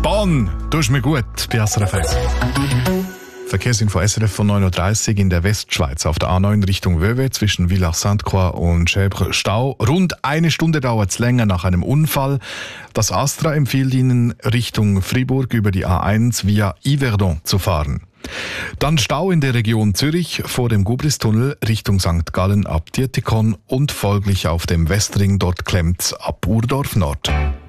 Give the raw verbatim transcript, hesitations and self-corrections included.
Bahn, tust mir gut bei S R F eins. Verkehrsinfo S R F von neun Uhr dreißig in der Westschweiz auf der A neun Richtung Vevey zwischen Villars-Sainte-Croix und Chèvres Stau. Rund eine Stunde dauert es länger nach einem Unfall. Das Astra empfiehlt Ihnen, Richtung Fribourg über die A eins via Yverdon zu fahren. Dann Stau in der Region Zürich vor dem Gubristunnel Richtung Sankt Gallen ab Dietikon und folglich auf dem Westring, dort klemmt's ab Urdorf Nord.